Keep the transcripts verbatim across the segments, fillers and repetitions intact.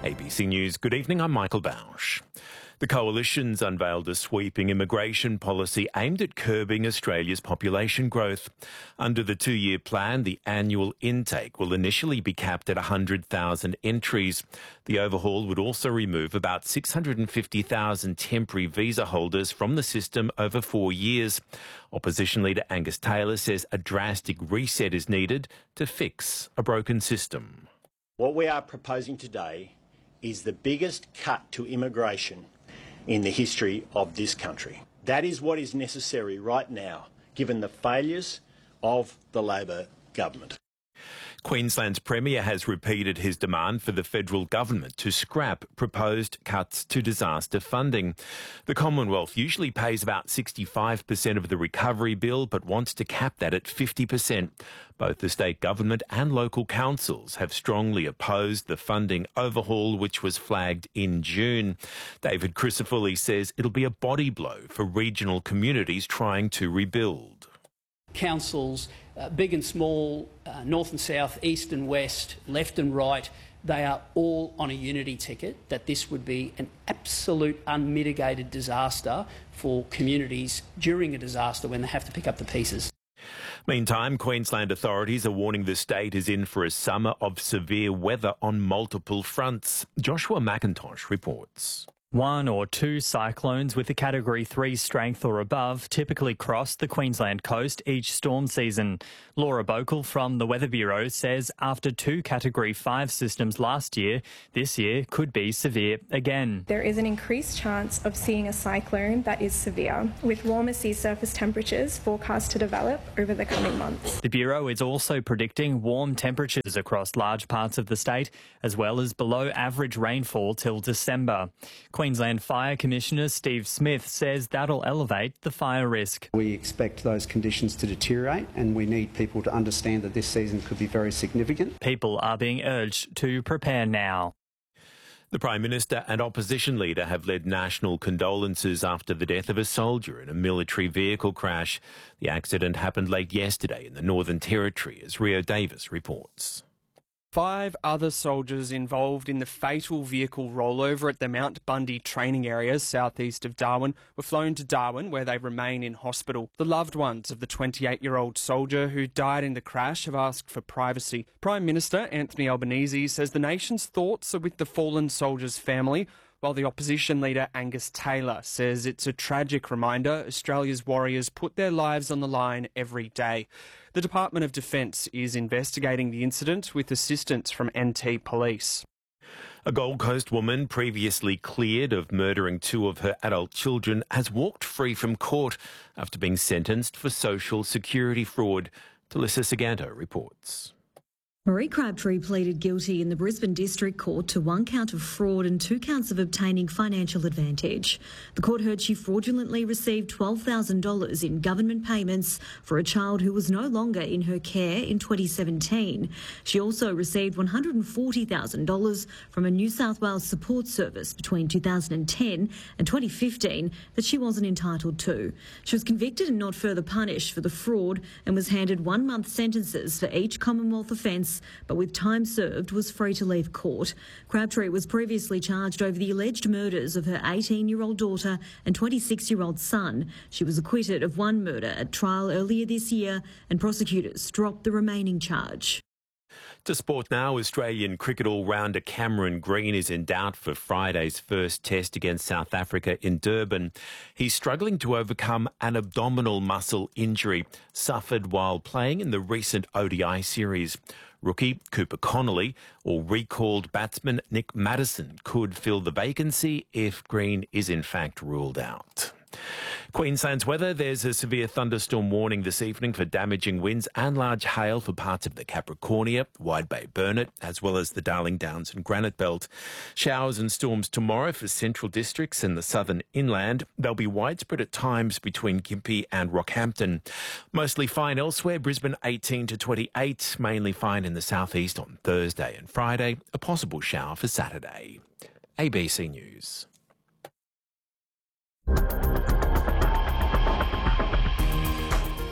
A B C News, good evening, I'm Michael Bausch. The Coalition's unveiled a sweeping immigration policy aimed at curbing Australia's population growth. Under the two-year plan, the annual intake will initially be capped at one hundred thousand entries. The overhaul would also remove about six hundred fifty thousand temporary visa holders from the system over four years. Opposition leader Angus Taylor says a drastic reset is needed to fix a broken system. What we are proposing today is the biggest cut to immigration in the history of this country. That is what is necessary right now, given the failures of the Labor government. Queensland's Premier has repeated his demand for the federal government to scrap proposed cuts to disaster funding. The Commonwealth usually pays about sixty-five percent of the recovery bill, but wants to cap that at fifty percent. Both the state government and local councils have strongly opposed the funding overhaul, which was flagged in June. David Crisafulli says it'll be a body blow for regional communities trying to rebuild. Councils, uh, big and small, uh, north and south, east and west, left and right, they are all on a unity ticket that this would be an absolute unmitigated disaster for communities during a disaster when they have to pick up the pieces. Meantime, Queensland authorities are warning the state is in for a summer of severe weather on multiple fronts. Joshua McIntosh reports. One or two cyclones with a Category three strength or above typically cross the Queensland coast each storm season. Laura Bokel from the Weather Bureau says after two Category five systems last year, this year could be severe again. There is an increased chance of seeing a cyclone that is severe, with warmer sea surface temperatures forecast to develop over the coming months. The Bureau is also predicting warm temperatures across large parts of the state, as well as below average rainfall till December. Queensland Fire Commissioner Steve Smith says that'll elevate the fire risk. We expect those conditions to deteriorate and we need people to understand that this season could be very significant. People are being urged to prepare now. The Prime Minister and opposition leader have led national condolences after the death of a soldier in a military vehicle crash. The accident happened late yesterday in the Northern Territory, as Rio Davis reports. Five other soldiers involved in the fatal vehicle rollover at the Mount Bundy training area southeast of Darwin were flown to Darwin, where they remain in hospital. The loved ones of the twenty-eight-year-old soldier who died in the crash have asked for privacy. Prime Minister Anthony Albanese says the nation's thoughts are with the fallen soldier's family, while the opposition leader Angus Taylor says it's a tragic reminder Australia's warriors put their lives on the line every day. The Department of Defence is investigating the incident with assistance from N T Police. A Gold Coast woman previously cleared of murdering two of her adult children has walked free from court after being sentenced for social security fraud. Talissa Saganto reports. Marie Crabtree pleaded guilty in the Brisbane District Court to one count of fraud and two counts of obtaining financial advantage. The court heard she fraudulently received twelve thousand dollars in government payments for a child who was no longer in her care in twenty seventeen. She also received one hundred forty thousand dollars from a New South Wales support service between two thousand ten and twenty fifteen that she wasn't entitled to. She was convicted and not further punished for the fraud and was handed one-month sentences for each Commonwealth offence, but with time served was free to leave court. Crabtree was previously charged over the alleged murders of her eighteen-year-old daughter and twenty-six-year-old son. She was acquitted of one murder at trial earlier this year, and prosecutors dropped the remaining charge. To sport now, Australian cricket all-rounder Cameron Green is in doubt for Friday's first test against South Africa in Durban. He's struggling to overcome an abdominal muscle injury suffered while playing in the recent O D I series. Rookie Cooper Connolly or recalled batsman Nick Maddison could fill the vacancy if Green is in fact ruled out. Queensland's weather, there's a severe thunderstorm warning this evening for damaging winds and large hail for parts of the Capricornia, Wide Bay Burnett, as well as the Darling Downs and Granite Belt. Showers and storms tomorrow for central districts and the southern inland. They'll be widespread at times between Gympie and Rockhampton. Mostly fine elsewhere, Brisbane eighteen to twenty-eight, mainly fine in the southeast on Thursday and Friday. A possible shower for Saturday. A B C News.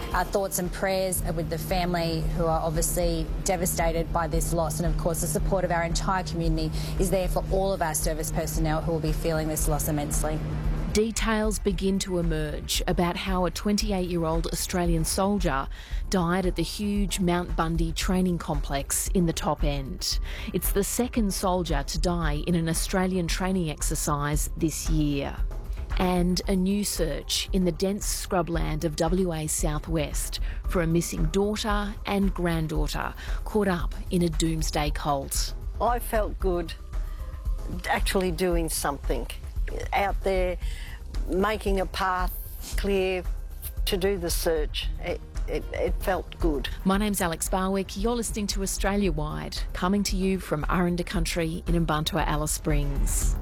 Our thoughts and prayers are with the family who are obviously devastated by this loss, and of course the support of our entire community is there for all of our service personnel who will be feeling this loss immensely. Details begin to emerge about how a twenty-eight-year-old Australian soldier died at the huge Mount Bundy training complex in the Top End. It's the second soldier to die in an Australian training exercise this year. And a new search in the dense scrubland of W A southwest for a missing daughter and granddaughter caught up in a doomsday cult. I felt good actually doing something out there, making a path clear to do the search. It, it, it felt good. My name's Alex Barwick. You're listening to Australia Wide, coming to you from Aranda Country in Mbantua, Alice Springs.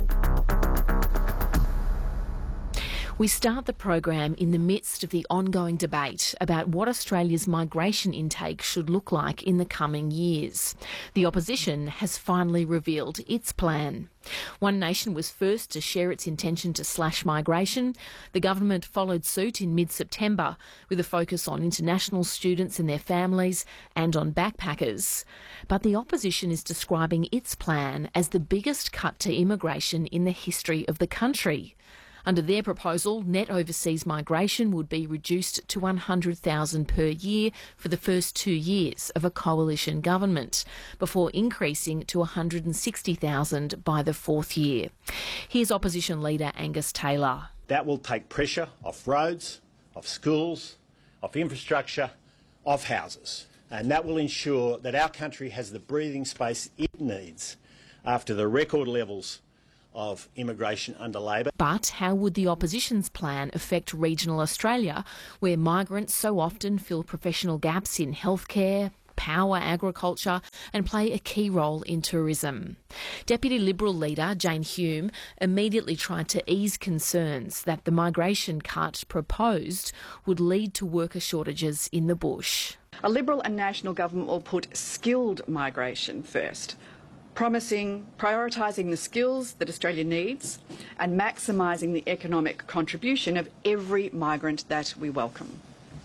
We start the program in the midst of the ongoing debate about what Australia's migration intake should look like in the coming years. The opposition has finally revealed its plan. One Nation was first to share its intention to slash migration. The government followed suit in mid-September with a focus on international students and their families and on backpackers. But the opposition is describing its plan as the biggest cut to immigration in the history of the country. Under their proposal, net overseas migration would be reduced to one hundred thousand per year for the first two years of a coalition government, before increasing to one hundred sixty thousand by the fourth year. Here's opposition leader Angus Taylor. That will take pressure off roads, off schools, off infrastructure, off houses. And that will ensure that our country has the breathing space it needs after the record levels of immigration under Labor. But how would the opposition's plan affect regional Australia, where migrants so often fill professional gaps in healthcare, power, agriculture and play a key role in tourism? Deputy Liberal leader Jane Hume immediately tried to ease concerns that the migration cut proposed would lead to worker shortages in the bush. A Liberal and National government will put skilled migration first, promising prioritising the skills that Australia needs and maximising the economic contribution of every migrant that we welcome.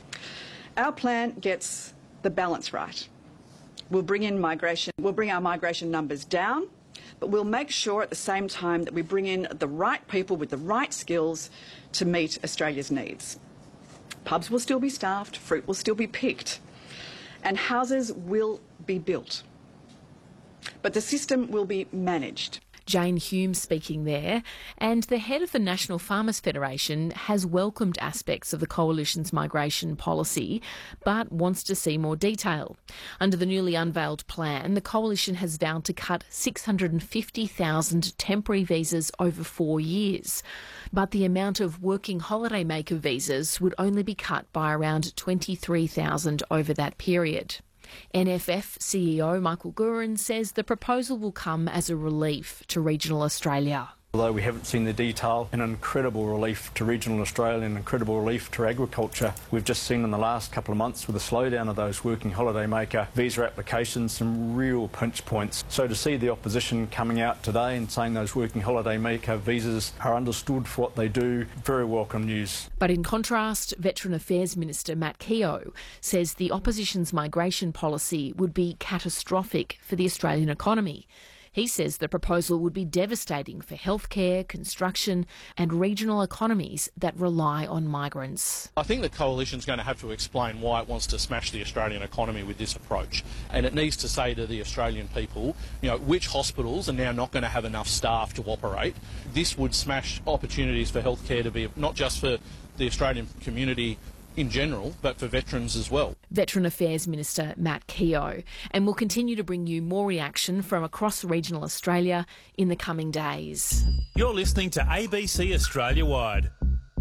Our plan gets the balance right. We'll bring in migration, we'll bring our migration numbers down, but we'll make sure at the same time that we bring in the right people with the right skills to meet Australia's needs. Pubs will still be staffed, fruit will still be picked, and houses will be built. But the system will be managed. Jane Hume speaking there, and the head of the National Farmers Federation has welcomed aspects of the Coalition's migration policy, but wants to see more detail. Under the newly unveiled plan, the Coalition has vowed to cut six hundred fifty thousand temporary visas over four years. But the amount of working holidaymaker visas would only be cut by around twenty-three thousand over that period. N F F C E O Michael Guerin says the proposal will come as a relief to regional Australia. Although we haven't seen the detail, an incredible relief to regional Australia and an incredible relief to agriculture. We've just seen in the last couple of months with the slowdown of those working holidaymaker visa applications some real pinch points. So to see the opposition coming out today and saying those working holidaymaker visas are understood for what they do, very welcome news. But in contrast, Veteran Affairs Minister Matt Keogh says the opposition's migration policy would be catastrophic for the Australian economy. He says the proposal would be devastating for healthcare, construction and regional economies that rely on migrants. I think the Coalition's going to have to explain why it wants to smash the Australian economy with this approach. And it needs to say to the Australian people, you know, which hospitals are now not going to have enough staff to operate. This would smash opportunities for healthcare to be not just for the Australian community in general, but for veterans as well. Veteran Affairs Minister Matt Keogh. And we'll continue to bring you more reaction from across regional Australia in the coming days. You're listening to A B C Australia Wide.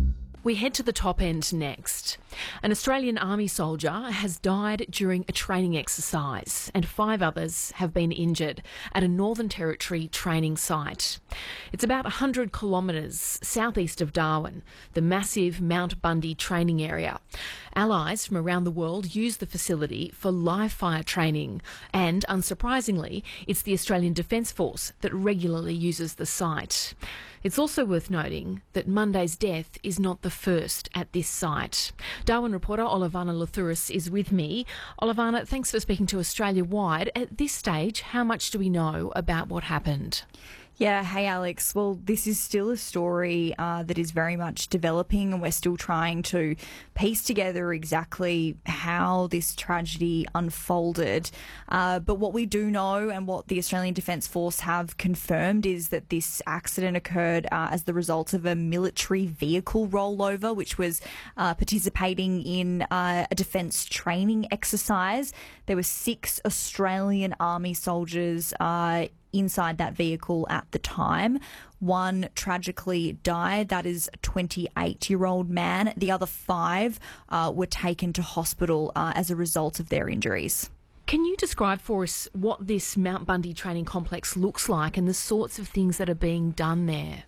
We head to the Top End next. An Australian Army soldier has died during a training exercise and five others have been injured at a Northern Territory training site. It's about one hundred kilometres southeast of Darwin, the massive Mount Bundy training area. Allies from around the world use the facility for live fire training and, unsurprisingly, it's the Australian Defence Force that regularly uses the site. It's also worth noting that Monday's death is not the first at this site. Darwin reporter Olivana Luthouris is with me. Olivana, thanks for speaking to Australia Wide. At this stage, how much do we know about what happened? Yeah, hey Alex. Well, this is still a story uh, that is very much developing, and we're still trying to piece together exactly how this tragedy unfolded. Uh, but what we do know, and what the Australian Defence Force have confirmed, is that this accident occurred uh, as the result of a military vehicle rollover, which was uh, participating in uh, a defence training exercise. There were six Australian Army soldiers uh, inside that vehicle at the time. One tragically died. That is a twenty-eight-year-old man. The other five uh, were taken to hospital uh, as a result of their injuries. Can you describe for us what this Mount Bundy training complex looks like and the sorts of things that are being done there?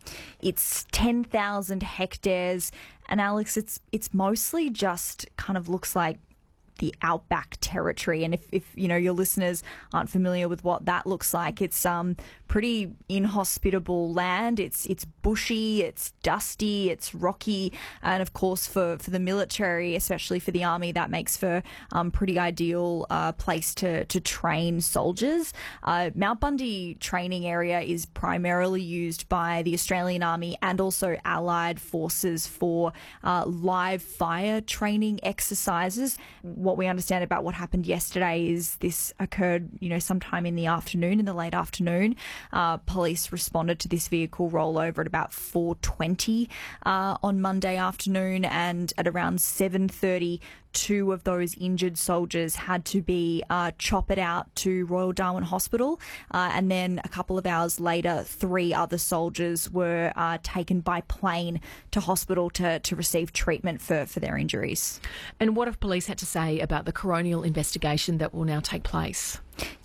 It's ten thousand hectares, and Alex, it's it's mostly just kind of looks like the outback territory. And if, if you know your listeners aren't familiar with what that looks like, it's um pretty inhospitable land. It's it's bushy, it's dusty, it's rocky, and of course for, for the military, especially for the army, that makes for um pretty ideal uh, place to to train soldiers. Uh, Mount Bundy training area is primarily used by the Australian Army and also allied forces for uh, live fire training exercises. What we understand about what happened yesterday is this occurred, you know, sometime in the afternoon, in the late afternoon. Uh, police responded to this vehicle rollover at about four twenty uh, on Monday afternoon, and at around seven thirty, two of those injured soldiers had to be uh, choppered out to Royal Darwin Hospital, uh, and then a couple of hours later, three other soldiers were uh, taken by plane to hospital to, to receive treatment for, for their injuries. And what have police had to say about the coronial investigation that will now take place?